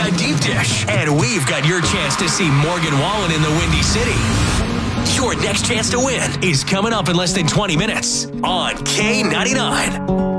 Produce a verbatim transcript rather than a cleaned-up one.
got Deep Dish, and we've got your chance to see Morgan Wallen in the Windy City. Your next chance to win is coming up in less than twenty minutes on K ninety-nine.